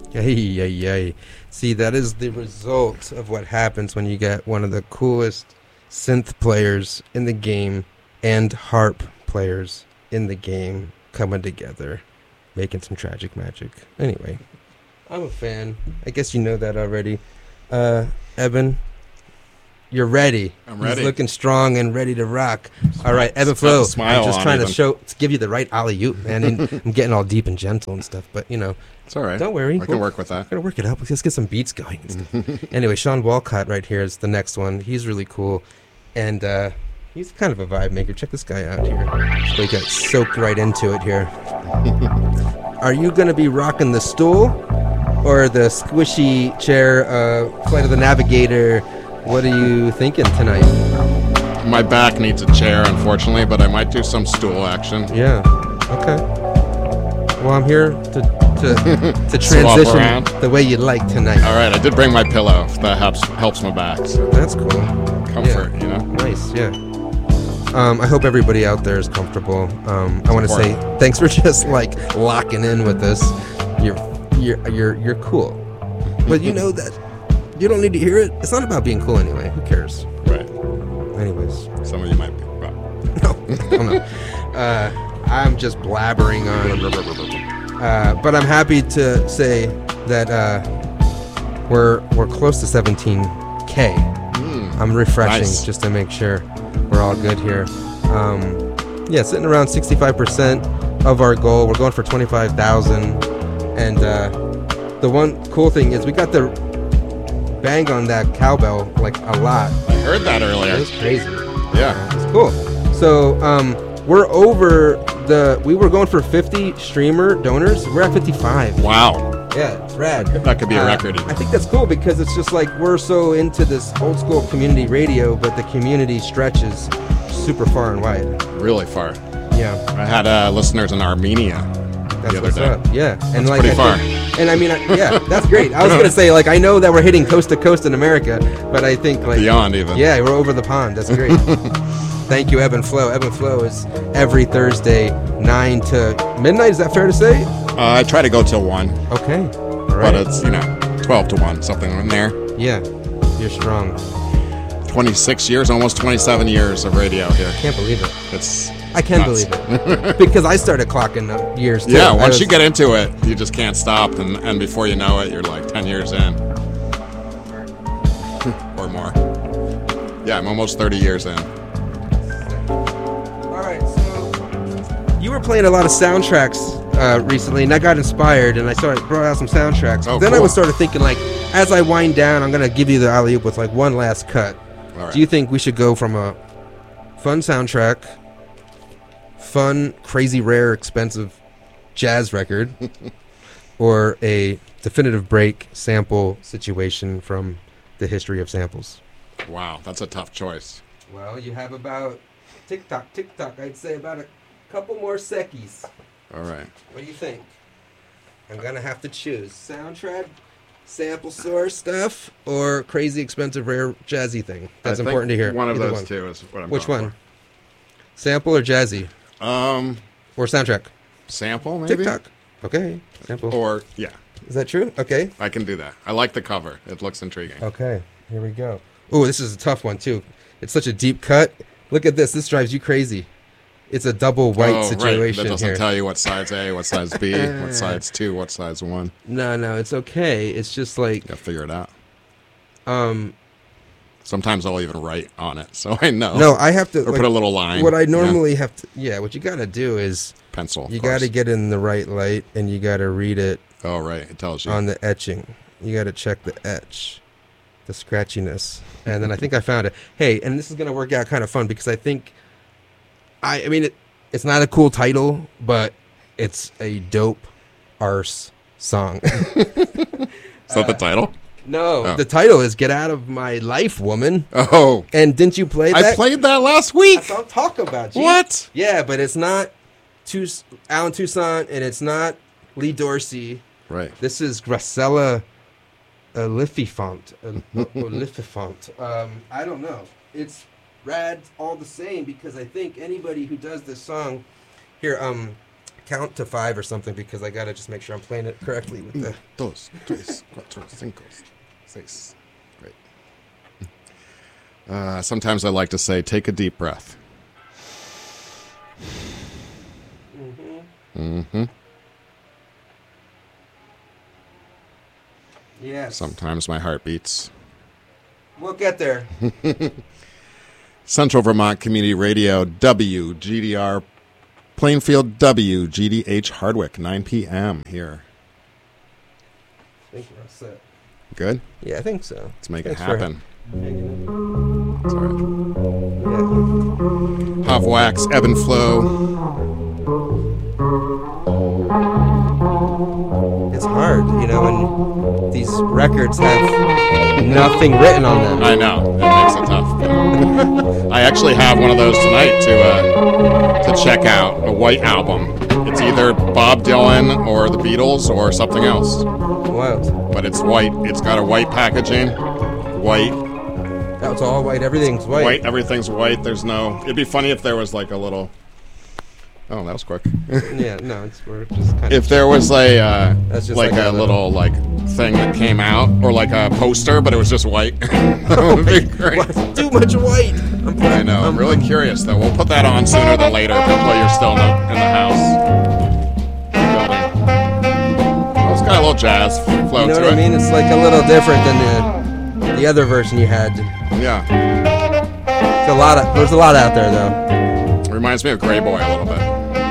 Hey. See, that is the result of what happens when you get one of the coolest synth players in the game and harp players in the game coming together, making some tragic magic. Anyway, I'm a fan. I guess you know that already. Evan, you're ready. I'm ready. He's looking strong and ready to rock. All right, Evan Flow. I'm just trying to give you the right alley-oop, man. And I'm getting all deep and gentle and stuff, but, you know. It's all right. Don't worry. I can work with that. We're going to work it out. Let's get some beats going and stuff. Anyway, Sean Walcott right here is the next one. He's really cool. And he's kind of a vibe maker. Check this guy out here. So he got soaked right into it here. Are you going to be rocking the stool or the squishy chair, Flight of the Navigator? What are you thinking tonight? My back needs a chair, unfortunately, but I might do some stool action. Yeah. Okay. Well, I'm here to transition the way you like tonight. All right, I did bring my pillow. If that helps my back. So. That's cool. Comfort, you know. Nice, yeah. I hope everybody out there is comfortable. I want to say thanks for just like locking in with us. You're cool, but you know that you don't need to hear it. It's not about being cool anyway. Who cares? Right. Anyways, some of you might be. No. I'm just blabbering on. But I'm happy to say that we're close to 17K. I'm refreshing just to make sure we're all good here. Sitting around 65% of our goal. We're going for 25,000. And the one cool thing is we got the bang on that cowbell like a lot. I heard that earlier. It was crazy. Yeah. It's cool. So we're over we were going for 50 streamer donors. We're at 55. Wow. Yeah, it's rad. That could be a record even. I think that's cool because it's just like we're so into this old school community radio, but the community stretches super far and wide. Really far. Yeah. I had listeners in Armenia the other day. Up. Yeah. And that's like pretty far. And I mean, that's great. I was going to say, like, I know that we're hitting coast to coast in America, but I think like beyond even. Yeah, we're over the pond. That's great. Thank you, Ebb and Flow. Ebb and Flow is every Thursday, 9 to midnight. Is that fair to say? I try to go till 1. Okay. All right. But it's, 12 to 1, something in there. Yeah. You're strong. 26 years, almost 27 years of radio here. I can't believe it. I can nuts. believe it. Because I started clocking years, too. Yeah, once you get into it, you just can't stop. And before you know it, you're like 10 years in. Or more. Yeah, I'm almost 30 years in. You were playing a lot of soundtracks recently, and I got inspired, and I brought out some soundtracks. Oh, then cool. I was started thinking, like, as I wind down, I'm going to give you the alley-oop with, like, one last cut. All right. Do you think we should go from a fun soundtrack, fun, crazy, rare, expensive jazz record, or a definitive break sample situation from the history of samples? Wow, that's a tough choice. Well, you have about, tick-tock, I'd say about a couple more seckies. All right. What do you think? I'm going to have to choose soundtrack, sample source stuff, or crazy expensive rare jazzy thing. That's important to hear. One of those two is what I'm Which going one? Sample or jazzy? Or soundtrack? Sample, maybe? TikTok. Okay. Sample. Or, yeah. Is that true? Okay. I can do that. I like the cover. It looks intriguing. Okay. Here we go. Oh, this is a tough one, too. It's such a deep cut. Look at this. This drives you crazy. It's a double white situation. Right. That doesn't here. tell you what side's A, what side's B, what side's 2, what side's 1. No, it's okay. It's just like... You gotta figure it out. Sometimes I'll even write on it, so I know. No, I have to... Or put a little line. What I normally have to... Yeah, what you gotta do is... Pencil, You gotta get in the right light, and you gotta read it... Oh, right. It tells you. On the etching. You gotta check the etch. The scratchiness. And then I think I found it. Hey, and this is gonna work out kind of fun, because I think... I mean, it's not a cool title, but it's a dope arse song. Is that the title? No, The title is "Get Out of My Life, Woman." Oh, and didn't you play that? I played that last week. That's what I'm talking about. G. What? Yeah, but it's not Alan Toussaint, and it's not Lee Dorsey. Right. This is Gracella Oliphant. I don't know. It's rad all the same, because I think anybody who does this song here, count to 5 or something because I gotta just make sure I'm playing it correctly with the. 2, 3, 4, 5, 6. Great. Sometimes I like to say, take a deep breath. Mm-hmm. Yes. Sometimes my heart beats. We'll get there. Central Vermont Community Radio, WGDR, Plainfield, WGDH, Hardwick, 9 p.m. here. I think we're all set. Good? Yeah, I think so. Let's make Thanks it happen. Sorry. Yeah. Pop Wax, Ebb and Flow. It's hard, when these records have nothing written on them. I know. It makes it tough. I actually have one of those tonight to check out, a white album. It's either Bob Dylan or the Beatles or something else. Wild. But it's white. It's got a white packaging. White. That's all white. Everything's white. White. Everything's white. There's no... It'd be funny if there was like a little... Oh, that was quick. Yeah, no, we're just kind of... If there was a like a little thing that came out, or like a poster, but it was just white, that would be great. What? Too much white. I know. I'm really curious, though. We'll put that on sooner than later while you're still in the house. Building. Well, it's got a little jazz flow You know to what it. I mean? It's like a little different than the other version you had. Yeah. There's a lot out there, though. It reminds me of Grey Boy a little bit.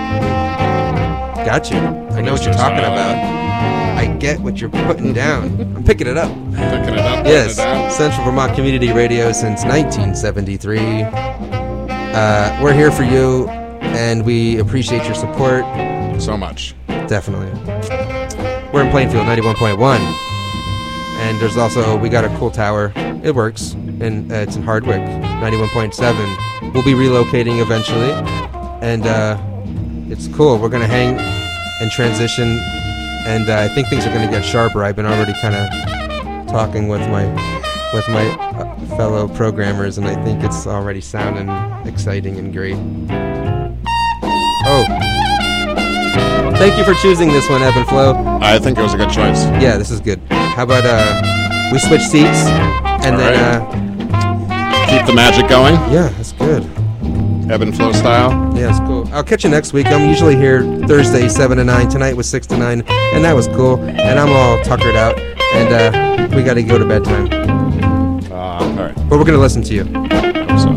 Got you. I know what you're talking about. I get what you're putting down. I'm picking it up. Picking it up. Yes, putting it down. Central Vermont Community Radio since 1973. We're here for you, and we appreciate your support. So much. Definitely. We're in Plainfield, 91.1. And there's also, we got a cool tower. It works. And it's in Hardwick, 91.7. We'll be relocating eventually. And it's cool. We're going to hang and transition. And I think things are going to get sharper. I've been already kind of talking with my fellow programmers, and I think it's already sounding exciting and great. Oh. Thank you for choosing this one, Ebb and Flow. I think it was a good choice. Yeah, this is good. How about we switch seats and All then right. Keep the magic going. Yeah, that's good. Ebb and Flow style. Yeah, that's cool. I'll catch you next week. I'm usually here Thursday 7 to 9. Tonight was 6 to 9, and that was cool. And I'm all tuckered out, and we got to go to bedtime. All right. But we're gonna listen to you.